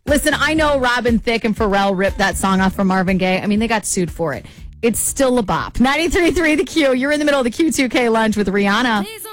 Listen, I know Robin Thicke and Pharrell ripped that song off from Marvin Gaye. I mean, they got sued for it. It's still a bop. 93.3 The Q. You're in the middle of the Q2K lunch with Rihanna.